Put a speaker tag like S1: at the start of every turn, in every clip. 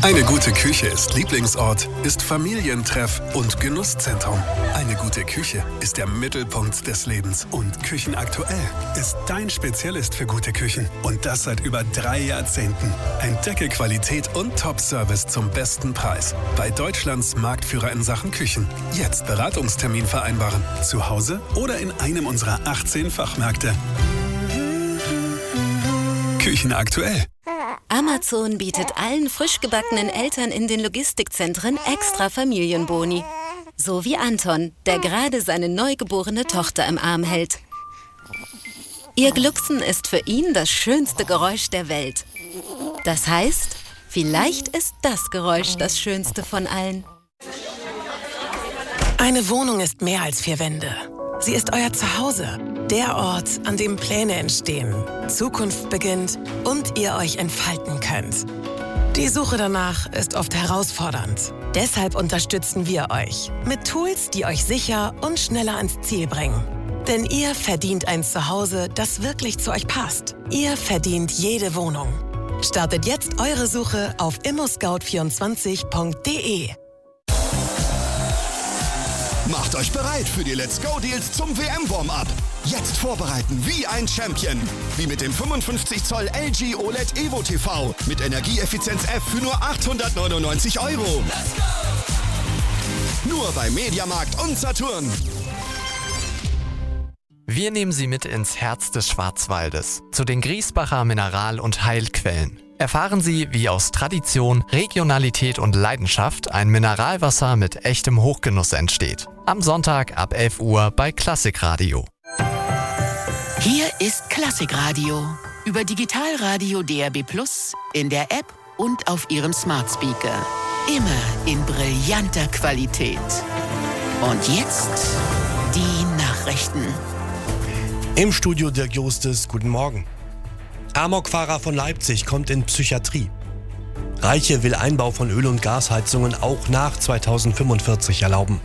S1: Eine gute Küche ist Lieblingsort, ist Familientreff und Genusszentrum. Eine gute Küche ist der Mittelpunkt des Lebens. Und Küchenaktuell ist dein Spezialist für gute Küchen. Und das seit über 3 Jahrzehnten. Entdecke Qualität und Top-Service zum besten Preis. Bei Deutschlands Marktführer in Sachen Küchen. Jetzt Beratungstermin vereinbaren. Zu Hause oder in einem unserer 18 Fachmärkte. Küchenaktuell.
S2: Amazon bietet allen frisch gebackenen Eltern in den Logistikzentren extra Familienboni. So wie Anton, der gerade seine neugeborene Tochter im Arm hält. Ihr Glucksen ist für ihn das schönste Geräusch der Welt. Das heißt, vielleicht ist das Geräusch das schönste von allen.
S3: Eine Wohnung ist mehr als 4 Wände. Sie ist euer Zuhause. Der Ort, an dem Pläne entstehen, Zukunft beginnt und ihr euch entfalten könnt. Die Suche danach ist oft herausfordernd. Deshalb unterstützen wir euch mit Tools, die euch sicher und schneller ans Ziel bringen. Denn ihr verdient ein Zuhause, das wirklich zu euch passt. Ihr verdient jede Wohnung. Startet jetzt eure Suche auf immoscout24.de.
S4: Macht euch bereit für die Let's Go Deals zum WM-Warm-Up. Jetzt vorbereiten wie ein Champion. Wie mit dem 55 Zoll LG OLED Evo TV mit Energieeffizienz F für nur 899 €. Nur bei Mediamarkt und Saturn.
S5: Wir nehmen Sie mit ins Herz des Schwarzwaldes, zu den Griesbacher Mineral- und Heilquellen. Erfahren Sie, wie aus Tradition, Regionalität und Leidenschaft ein Mineralwasser mit echtem Hochgenuss entsteht. Am Sonntag ab 11 Uhr bei Klassikradio.
S6: Hier ist Klassikradio. Über Digitalradio DAB+, in der App und auf Ihrem Smart Speaker. Immer in brillanter Qualität. Und jetzt die Nachrichten.
S7: Im Studio Dirk Justes, guten Morgen. Amokfahrer von Leipzig kommt in Psychiatrie. Reiche will Einbau von Öl- und Gasheizungen auch nach 2045 erlauben.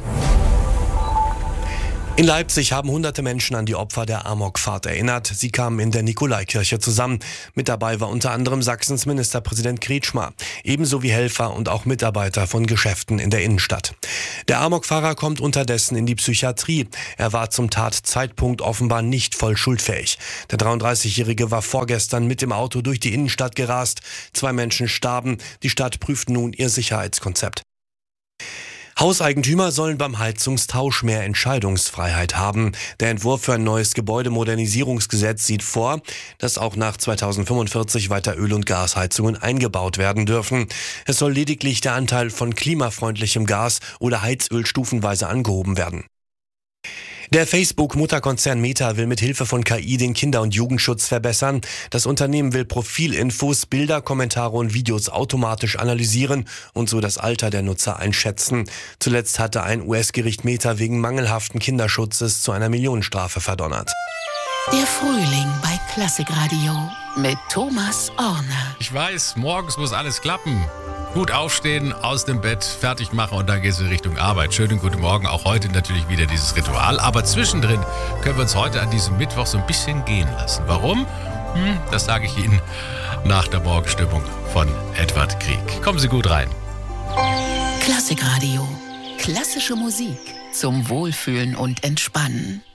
S7: In Leipzig haben hunderte Menschen an die Opfer der Amokfahrt erinnert. Sie kamen in der Nikolaikirche zusammen. Mit dabei war unter anderem Sachsens Ministerpräsident Kretschmer, ebenso wie Helfer und auch Mitarbeiter von Geschäften in der Innenstadt. Der Amokfahrer kommt unterdessen in die Psychiatrie. Er war zum Tatzeitpunkt offenbar nicht voll schuldfähig. Der 33-Jährige war vorgestern mit dem Auto durch die Innenstadt gerast. 2 Menschen starben. Die Stadt prüft nun ihr Sicherheitskonzept. Hauseigentümer sollen beim Heizungstausch mehr Entscheidungsfreiheit haben. Der Entwurf für ein neues Gebäudemodernisierungsgesetz sieht vor, dass auch nach 2045 weiter Öl- und Gasheizungen eingebaut werden dürfen. Es soll lediglich der Anteil von klimafreundlichem Gas oder Heizöl stufenweise angehoben werden. Der Facebook-Mutterkonzern Meta will mit Hilfe von KI den Kinder- und Jugendschutz verbessern. Das Unternehmen will Profilinfos, Bilder, Kommentare und Videos automatisch analysieren und so das Alter der Nutzer einschätzen. Zuletzt hatte ein US-Gericht Meta wegen mangelhaften Kinderschutzes zu einer Millionenstrafe verdonnert.
S6: Der Frühling bei Klassikradio mit Thomas Orner.
S8: Ich weiß, morgens muss alles klappen. Gut aufstehen, aus dem Bett, fertig machen und dann geht's in Richtung Arbeit. Schönen guten Morgen, auch heute natürlich wieder dieses Ritual. Aber zwischendrin können wir uns heute an diesem Mittwoch so ein bisschen gehen lassen. Warum? Das sage ich Ihnen nach der Morgenstimmung von Edward Krieg. Kommen Sie gut rein.
S6: Klassikradio. Klassische Musik zum Wohlfühlen und Entspannen.